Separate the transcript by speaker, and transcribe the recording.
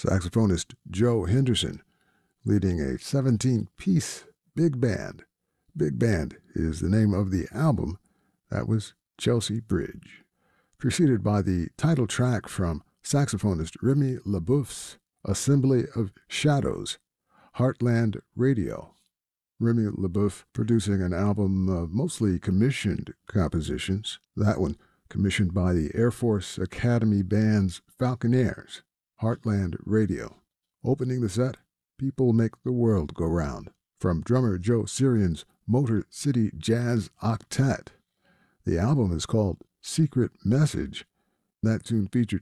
Speaker 1: saxophonist Joe Henderson, leading a 17-piece big band. Big Band is the name of the album. That was Chelsea Bridge, preceded by the title track from saxophonist Remy LaBeouf's Assembly of Shadows, Heartland Radio. Remy LaBeouf producing an album of mostly commissioned compositions, that one commissioned by the Air Force Academy Band's Falconeers, Heartland Radio. Opening the set, People Make the World Go Round, from drummer Joe Sirian's Motor City Jazz Octet. The album is called Secret Message. That tune featured